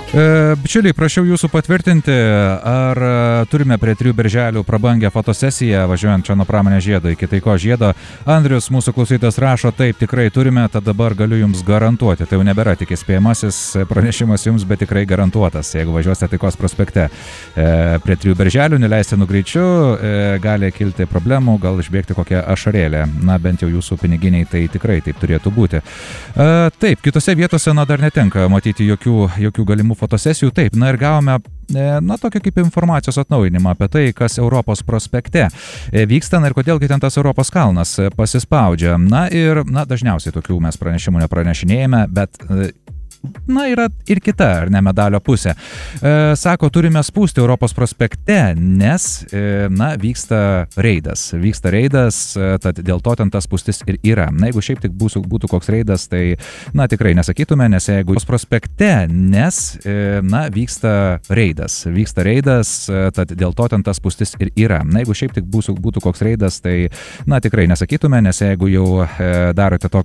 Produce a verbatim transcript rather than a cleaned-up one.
E, bičiuliai, prašiau jūsų patvirtinti, ar e, turime prie trijų birželių prabangę fotosesiją, važiuojant čia nuo Pramonės žiedo iki Taikos žiedo. Andrius, mūsų klausytojas, rašo, taip, tikrai turime, tad dabar galiu jums garantuoti. Tai jau nebėra tik įspėjamasis pranešimas jums, bet tikrai garantuotas. Jeigu važiuosite Taikos prospekte e, prie trijų birželių, neleistinu greičiu, e, gali kilti problemų, gal išbėgti kokią ašarėlę. Na, bent jau jūsų piniginiai tai tikrai taip turėtų būti. E, taip, kitose vietose, na, dar netenka matyti jokių, jokių galimų fotosesijų, taip, na ir gavome, na, tokį kaip informacijos atnaujinimą apie tai, kas Europos prospekte vyksta, na ir kodėlgi ten tas Europos kalnas pasispaudžia. Na ir, na, dažniausiai tokių mes pranešimų nepranešinėjame, bet na, yra ir kita, ar ne, medalio pusė. E, sako, turime spūsti Europos prospekte, nes, e, na, vyksta reidas. Vyksta reidas, e, tad dėl to ten tas spūstis ir yra. Na, jeigu šiaip tik būsų, būtų koks reidas, tai, na, tikrai nesakytume, nes jeigu Europos prospekte, nes, e, na, vyksta reidas. Vyksta reidas, e, tad dėl to ten tas spūstis ir yra. Na, jeigu šiaip tik būsų, būtų koks reidas, tai, na, tikrai nesakytume, nes jeigu jau e, darote tokį